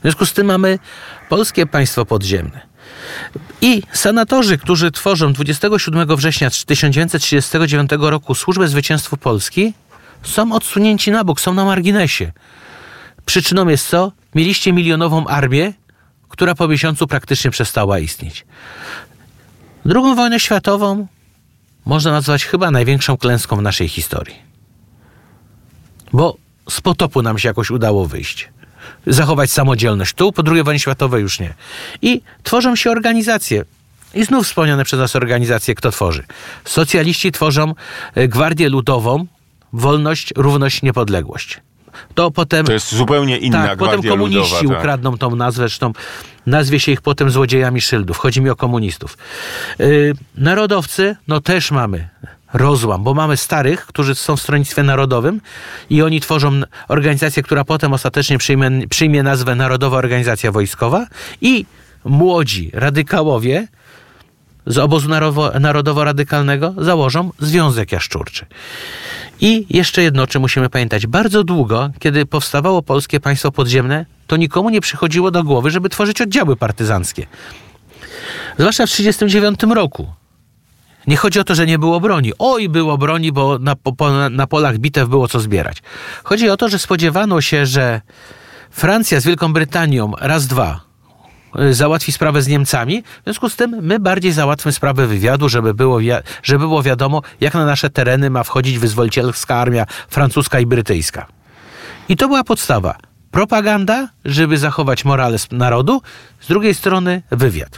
W związku z tym mamy polskie państwo podziemne. I senatorzy, którzy tworzą 27 września 1939 roku Służbę Zwycięstwu Polski, są odsunięci na bok, są na marginesie. Przyczyną jest co? Mieliście milionową armię, która po miesiącu praktycznie przestała istnieć. II wojnę światową można nazwać chyba największą klęską w naszej historii. Bo z potopu nam się jakoś udało wyjść. Zachować samodzielność tu, po II wojnie światowej już nie. I tworzą się organizacje. I znów wspomniane przez nas organizacje, kto tworzy. Socjaliści tworzą Gwardię Ludową, Wolność, Równość, Niepodległość. To jest zupełnie inna Gwardia potem komuniści Ludowa, ukradną tą nazwę, zresztą nazwie się ich potem złodziejami szyldów. Chodzi mi o komunistów. Narodowcy, też mamy rozłam, bo mamy starych, którzy są w Stronnictwie Narodowym i oni tworzą organizację, która potem ostatecznie przyjmie nazwę Narodowa Organizacja Wojskowa i młodzi radykałowie z obozu narodowo-radykalnego założą Związek Jaszczurczy. I jeszcze jedno, o czym musimy pamiętać. Bardzo długo, kiedy powstawało polskie państwo podziemne, to nikomu nie przychodziło do głowy, żeby tworzyć oddziały partyzanckie. Zwłaszcza w 1939 roku. Nie chodzi o to, że nie było broni. Oj, było broni, bo na polach bitew było co zbierać. Chodzi o to, że spodziewano się, że Francja z Wielką Brytanią załatwi sprawę z Niemcami. W związku z tym my bardziej załatwmy sprawę wywiadu, żeby było wiadomo, jak na nasze tereny ma wchodzić wyzwolicielska armia francuska i brytyjska. I to była podstawa. Propaganda, żeby zachować morale narodu. Z drugiej strony wywiad.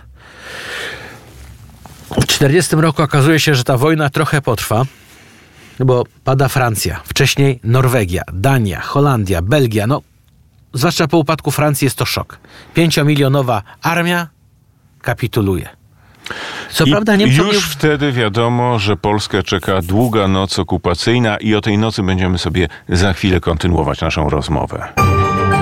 W 1940 roku okazuje się, że ta wojna trochę potrwa, bo pada Francja, wcześniej Norwegia, Dania, Holandia, Belgia. Zwłaszcza po upadku Francji jest to szok. 5-milionowa armia kapituluje. Co prawda Niemcom już wtedy wiadomo, że Polskę czeka długa noc okupacyjna i o tej nocy będziemy sobie za chwilę kontynuować naszą rozmowę.